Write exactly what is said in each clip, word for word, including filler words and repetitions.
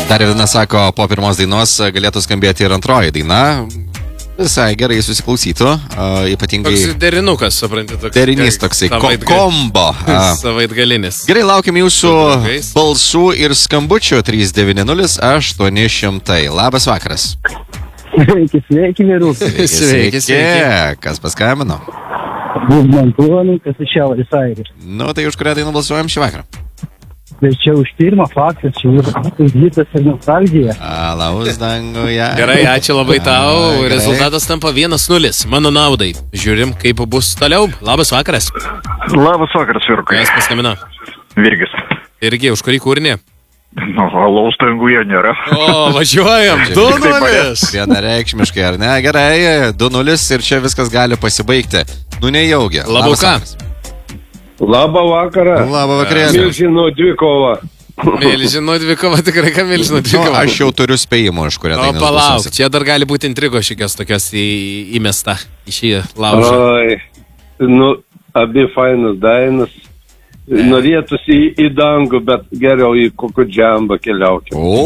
Dar viena sako, po pirmos dainos galėtų skambėti ir antroji daina. Visai gerai susiklausytų, uh, ypatingai... Toks derinukas, supranti, toks... Derinys toksai, ko kombo. Uh, Savaitgalinis. Gerai, laukiam jūsų balsų ir skambučių trys devyni nulis aštuoni šimtai. Labas vakaras. Sveiki, sveiki, vyrukai. Sveiki, sveiki, sveiki. Kas paskambino? Buzmantuonu, kas iš Šiaurės Airijos. Nu, tai už kurią dainą balsuojam šį vakarą? Bet čia už pirmą faktas, čia už Vytas ir nostalgija. Alaus danguje. Gerai, ačiū labai tau. A, rezultatas tampa vienas nulis. Mano naudai. Žiūrim, kaip bus toliau. Labas vakaras. Labas vakaras, vyrukai. Kas paskambino? Virgis. Irgi, už kurį kūrinį? Nu, alaus danguje nėra. O, važiuojam. du nulis. Vienareikšmiškai, ar ne? Gerai, du nulis ir čia viskas gali pasibaigti. Nu, nejaugi. Labauka. Labą vakarą. Labą vakarą. Milžino dvikova. Milžino dvikova, tikrai ką Milžino dvikova. Nu, aš jau turiu spėjimų, iš kurią dainą. O, palauk, čia dar gali būti intrigo šikios tokios į, įmesta į šį laužą. Oi, nu, abi fainas dainas. Ne. Norėtųsi į, į dangų, bet geriau į kokį džambą keliauti. O,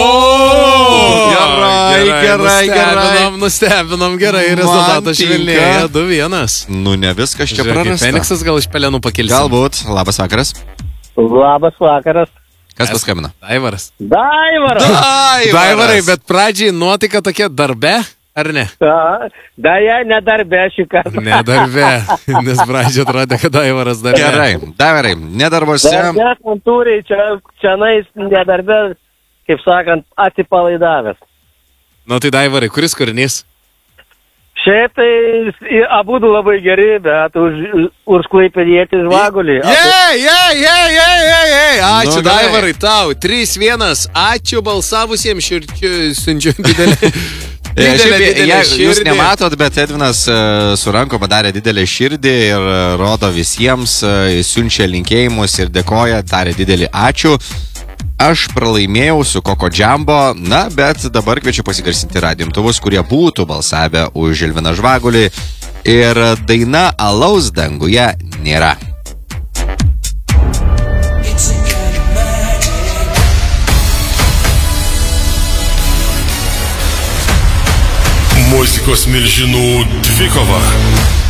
gerai, gerai, gerai. Nustebinom gerai, rezultatas švelnėja du vienas. Nu, ne viskas čia prarasta. Feniksas gal iš pelenų pakilsim. Galbūt. Labas vakaras. Labas vakaras. Kas paskambino? Daivaras. Daivaras. Daivaras. Daivarai, bet pradžiai nuotaika tokia darbe, ar ne? Daja, ne darbe šį kartą. Ne darbe, nes pradžiai atrodė, kad Daivaras darbe. Gerai, Daivarai, nedarbose. Darbe, kontūrai, čia, čia nais, ne darbe, kaip sakant, atsipalaidavęs. Nu tai Daivarai, kuris kūrinys? Šiaip tai abu labai geri, bet už, už Klaipėdietį Žvagulį. Jei, jei, jei, jei, jei, jei. Ačiū, Nu, Daivarai, tau. trys vienas. Ačiū balsavusiems širčiu, siunčiu didelį. Didelė, didelė širdį. Jūs nematot, bet Edvinas uh, su ranko padarė didelę širdį ir uh, rodo visiems, uh, siunčia linkėjimus ir dėkoja, tarė didelį ačiū. Aš pralaimėjau su Koko Džambo, na, bet dabar kviečiu pasigarsinti radijo-imtuvus, kurie būtų balsavę už Žilviną Žvagulį ir daina Alaus danguje nėra. Muzikos milžinų dvikova.